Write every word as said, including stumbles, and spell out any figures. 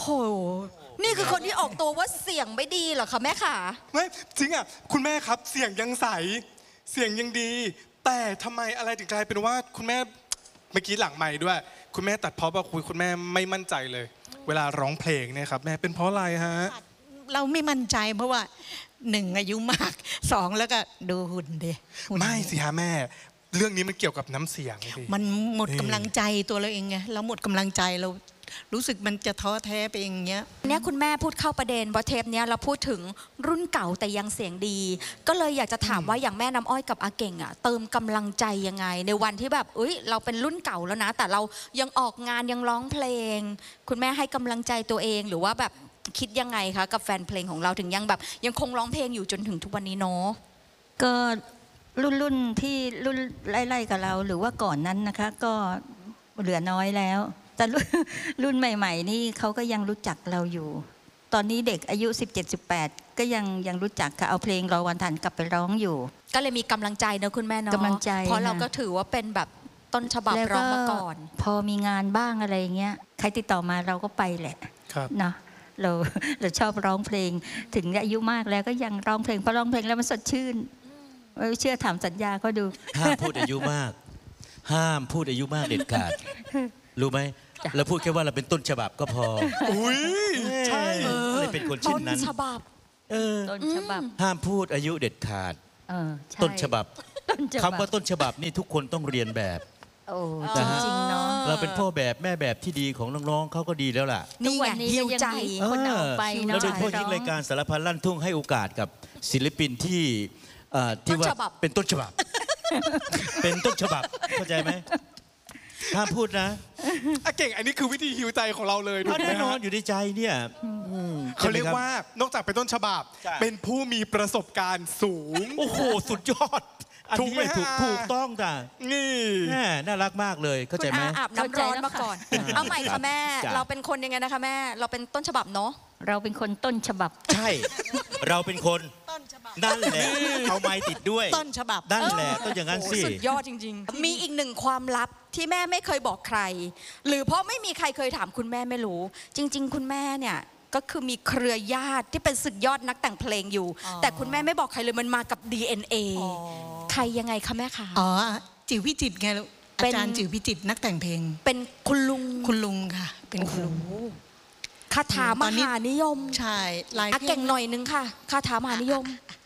โหนี่คือคนที่ออกตัวว่าเสียงไม่ดีเหรอคะแม่ขาไม่จริงอ่ะคุณแม่ครับเสียงยังใสเสียงยังดี แต่ทำไมอะไรถึงกลายเป็นว่าคุณแม่เมื่อกี้หลังไมค์ด้วย คุณแม่ตัดเพราะว่าคุยคุณแม่ไม่มั่นใจเลย เวลาร้องเพลงเนี่ยครับแม่เป็นเพราะอะไรฮะเราไม่มั่นใจเพราะว่าหนึ่งอายุมากสองแล้วก็ดูหุ่นดิไม่สิฮะแม่เรื่องนี้มันเกี่ยวกับน้ำเสียงมันหมดกำลังใจตัวเราเองไงเราหมดกำลังใจเรารู้สึกมันจะท้อแท้ไปอย่างเงี้ยเนี่ยคุณแม่พูดเข้าประเด็นว่าเทปเนี้ยเราพูดถึงรุ่นเก่าแต่ยังเสียงดีก็เลยอยากจะถามว่าอย่างแม่น้ำอ้อยกับอาเก่งอ่ะเติมกำลังใจยังไงในวันที่แบบเอ้ยเราเป็นรุ่นเก่าแล้วนะแต่เรายังออกงานยังร้องเพลงคุณแม่ให้กำลังใจตัวเองหรือว่าแบบคิดยังไงคะกับแฟนเพลงของเราถึงยังแบบยังคงร้องเพลงอยู่จนถึงทุกวันนี้เนาะก็รุ่นรุ่นที่รุ่นไล่ๆกับเราหรือว่าก่อนนั้นนะคะก็เหลือน้อยแล้วแต่รุ่นใหม่ๆนี่เขาก็ยังรู้จักเราอยู่ตอนนี้เด็กอายุ สิบเจ็ด สิบแปด ก็ยังยังรู้จักค่ะเอาเพลงรอวันทันกลับไปร้องอยู่ก็เลยมีกำลังใจนะคุณแม่เนาะกำลังใจเพราะเราก็ถือว่าเป็นแบบต้นฉบับร้องมาก่อนพอมีงานบ้างอะไรเงี้ยใครติดต่อมาเราก็ไปแหละเนาะเราเราชอบร้องเพลงถึงอายุมากแล้วก็ยังร้องเพลงพอร้องเพลงแล้วมันสดชื่นเชื่อถามสัญญาเขาดูห้ามพูดอายุมากห้ามพูดอายุมากเด็ดขาดรู้ไหมเราพูดแค่ว่าเราเป็นต้นฉบับก็พออุ้ยใช่เลยเป็นคนเช่นนั้นต้นฉบับต้นฉบับห้ามพูดอายุเด็ดขาดต้นฉบับคำว่าต้นฉบับนี่ทุกคนต้องเรียนแบบโอ้จริงๆเนาะเราเป็นพ่อแบบแม่แบบที่ดีของน้องๆเขาก็ดีแล้วล่ะนี่ไงหิวใจคนเอาไปเนาะแล้วโดยเฉพาะยิ่งรายการสารพันลั่นทุ่งให้โอกาสกับศิลปินที่ที่ว่าเป็นต้นฉบับเป็นต้นฉบับเข้าใจไหมห้ามพูดนะอ่ะเก่งอันนี้คือวิธีฮิวใจของเราเลยแน่นอนอยู่ในใจเนี่ยเขาเรียกว่านอกจากเป็นต้นฉบับเป็นผู้มีประสบการณ์สูงโอ้โหสุดยอดถูกไหมถูกถูกต้องจ้ะนี่น่ารักมากเลยเข้าใจไหมอาบน้ำร้อนมาก่อนเอาใหม่ค่ะแม่เราเป็นคนยังไงนะคะแม่เราเป็นต้นฉบับเนาะเราเป็นคนต้นฉบับใช่เราเป็นคนต้นฉบับนั่นแหละเอาไม้ติดด้วยต้นฉบับนั่นแหละต้องอย่างนั้นสิสุดยอดจริงๆมีอีกหนึ่งความลับที่แม่ไม่เคยบอกใครหรือเพราะไม่มีใครเคยถามคุณแม่ไม่รู้จริงๆคุณแม่เนี่ยก็คือมีเครือญาติที่เป็นสุดยอดนักแต่งเพลงอยู่แต่คุณแม่ไม่บอกใครเลยมันมากับ ดี เอ็น เอ ใครยังไงคะแม่คะอ๋อจิ๋วพิจิตรไงอาจารย์จิ๋วพิจิตรนักแต่งเพลงเป็นคุณลุงคุณลุงค่ะเป็นคุณลุงคาถามหานิยมใช่ลายเก่งหน่อยนึงค่ะคาถามหานิยม